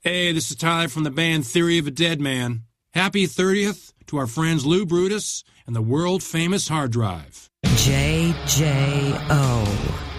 Hey, this is Tyler from the band Theory of a Dead Man. Happy 30th to our friends Lou Brutus and the world-famous Hard Drive. JJO.